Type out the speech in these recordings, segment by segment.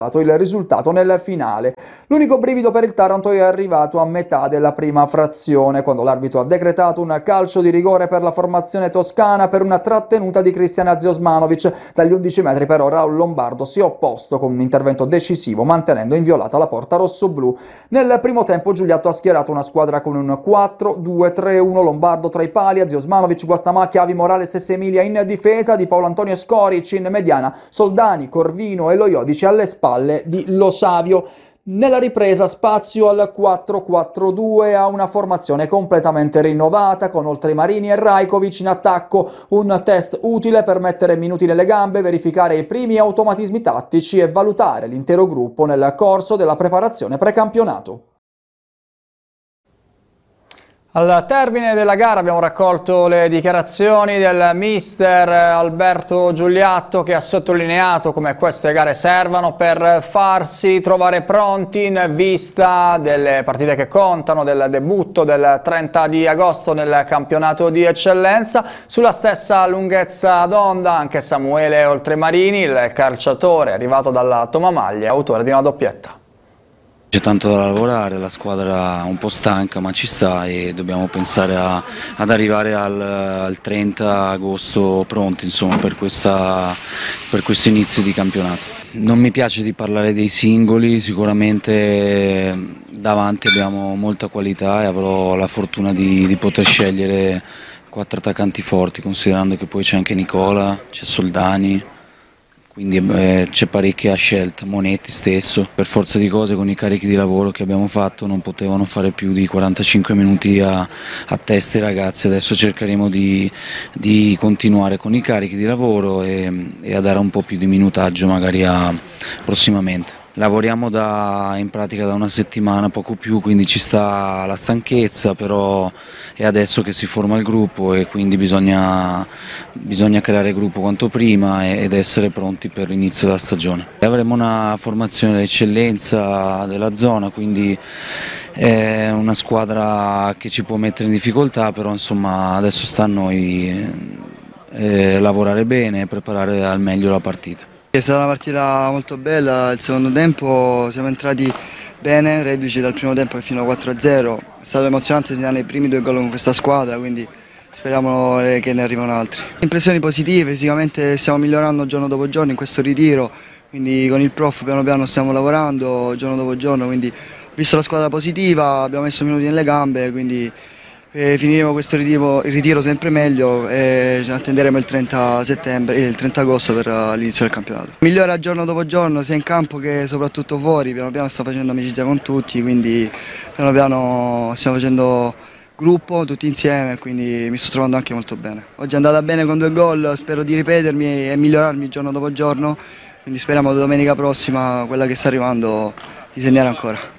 il risultato nel finale. L'unico brivido per il Taranto è arrivato a metà della prima frazione, quando l'arbitro ha decretato un calcio di rigore per la formazione toscana per una trattenuta di Cristian Aziosmanovic. Dagli 11 metri però Raul Lombardo si è opposto con un intervento decisivo, mantenendo inviolata la porta rossoblù. Nel primo tempo Giuliatto ha schierato una squadra con un 4-2-3-1, Lombardo tra i pali, Aziosmanovic, Guastamacchia, Avi Morales e Semilia in difesa, Di Paolo Antonio Scorici in mediana, Soldani, Corvino e Loiodici alle spalle di Lo Savio. Nella ripresa spazio al 4-4-2, a una formazione completamente rinnovata con Oltremarini e Rajkovic in attacco, un test utile per mettere minuti nelle gambe, verificare i primi automatismi tattici e valutare l'intero gruppo nel corso della preparazione precampionato. Al termine della gara abbiamo raccolto le dichiarazioni del mister Alberto Giuliatto, che ha sottolineato come queste gare servano per farsi trovare pronti in vista delle partite che contano, del debutto del 30 di agosto nel campionato di eccellenza. Sulla stessa lunghezza d'onda anche Samuele Oltremarini, il calciatore arrivato dalla Tomamaglia, autore di una doppietta. C'è tanto da lavorare, la squadra è un po' stanca ma ci sta e dobbiamo pensare ad arrivare al 30 agosto pronti, insomma, per questo inizio di campionato. Non mi piace di parlare dei singoli, sicuramente davanti abbiamo molta qualità e avrò la fortuna di poter scegliere 4 attaccanti forti, considerando che poi c'è anche Nicola, c'è Soldani. Quindi c'è parecchia scelta, Monetti stesso. Per forza di cose con i carichi di lavoro che abbiamo fatto non potevano fare più di 45 minuti a testa i ragazzi, adesso cercheremo di continuare con i carichi di lavoro e a dare un po' più di minutaggio magari prossimamente. Lavoriamo in pratica da una settimana, poco più, quindi ci sta la stanchezza, però è adesso che si forma il gruppo e quindi bisogna creare gruppo quanto prima ed essere pronti per l'inizio della stagione. Avremo una formazione d'eccellenza della zona, quindi è una squadra che ci può mettere in difficoltà, però insomma adesso sta a noi lavorare bene e preparare al meglio la partita. È stata una partita molto bella, il secondo tempo siamo entrati bene, reduci dal primo tempo fino a 4-0, è stato emozionante segnare i primi 2 gol con questa squadra, quindi speriamo che ne arrivino altri. Impressioni positive, fisicamente stiamo migliorando giorno dopo giorno in questo ritiro, quindi con il prof piano piano stiamo lavorando giorno dopo giorno, quindi ho visto la squadra positiva, abbiamo messo minuti nelle gambe, quindi finiremo questo ritiro sempre meglio e attenderemo il 30 agosto per l'inizio del campionato. Migliora giorno dopo giorno sia in campo che soprattutto fuori, piano piano sto facendo amicizia con tutti, quindi piano piano stiamo facendo gruppo tutti insieme, quindi mi sto trovando anche molto bene. Oggi è andata bene con 2 gol, spero di ripetermi e migliorarmi giorno dopo giorno, quindi speriamo domenica prossima, quella che sta arrivando, di segnare ancora.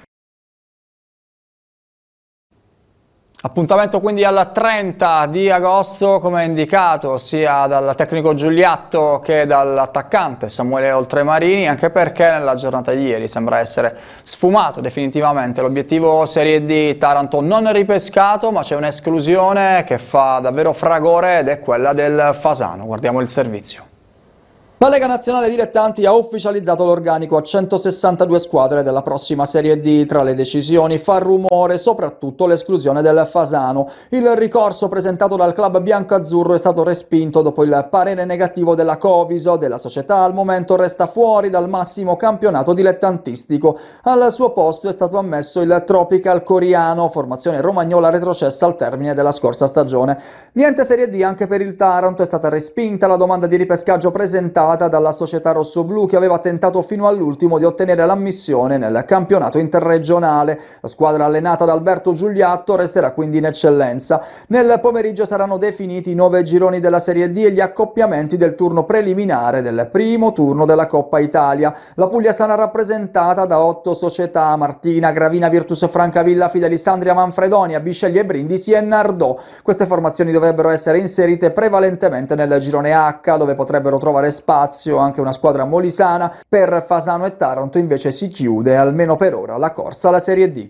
Appuntamento quindi al 30 di agosto, come indicato sia dal tecnico Giuliatto che dall'attaccante Samuele Oltremarini, anche perché nella giornata di ieri sembra essere sfumato definitivamente l'obiettivo Serie D. Taranto non ripescato, ma c'è un'esclusione che fa davvero fragore ed è quella del Fasano. Guardiamo il servizio. La Lega Nazionale Dilettanti ha ufficializzato l'organico a 162 squadre della prossima Serie D. Tra le decisioni fa rumore soprattutto l'esclusione del Fasano. Il ricorso presentato dal club bianco-azzurro è stato respinto dopo il parere negativo della Coviso. Della società al momento resta fuori dal massimo campionato dilettantistico. Al suo posto è stato ammesso il Tropical Coriano, formazione romagnola retrocessa al termine della scorsa stagione. Niente Serie D anche per il Taranto, è stata respinta la domanda di ripescaggio presentata dalla società rossoblù, che aveva tentato fino all'ultimo di ottenere l'ammissione nel campionato interregionale. La squadra allenata da Alberto Giuliatto resterà quindi in eccellenza. Nel pomeriggio saranno definiti i 9 gironi della Serie D e gli accoppiamenti del turno preliminare del primo turno della Coppa Italia. La Puglia sarà rappresentata da 8 società: Martina, Gravina, Virtus Francavilla, Fidelisandria, Manfredonia, Bisceglie Brindisi e Nardò. Queste formazioni dovrebbero essere inserite prevalentemente nel girone H, dove potrebbero trovare spazio anche una squadra molisana. Per Fasano e Taranto invece si chiude, almeno per ora, la corsa alla Serie D.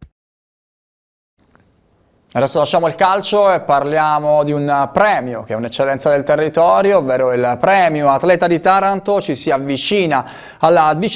Adesso lasciamo il calcio e parliamo di un premio che è un'eccellenza del territorio, ovvero il premio Atleta di Taranto. Ci si avvicina alla